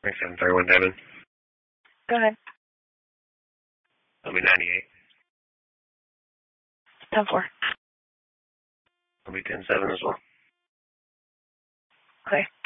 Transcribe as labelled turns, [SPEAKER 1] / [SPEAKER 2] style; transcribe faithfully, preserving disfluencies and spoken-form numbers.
[SPEAKER 1] twenty-seven thirty-one Devon.
[SPEAKER 2] Go ahead.
[SPEAKER 1] I'll be ninety-eight.
[SPEAKER 2] ten four.
[SPEAKER 1] I'll be ten seven as well.
[SPEAKER 2] Okay.